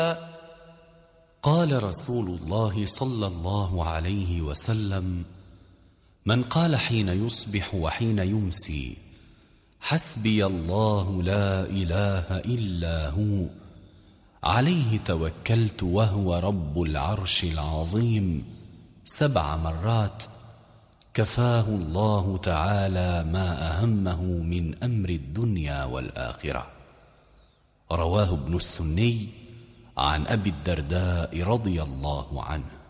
قال رسول الله صلى الله عليه وسلم: من قال حين يصبح وحين يمسي: حسبي الله لا إله إلا هو، عليه توكلت وهو رب العرش العظيم، 7 مرات، كفاه الله تعالى ما أهمه من أمر الدنيا والآخرة. رواه ابن السني عن أبي الدرداء رضي الله عنه.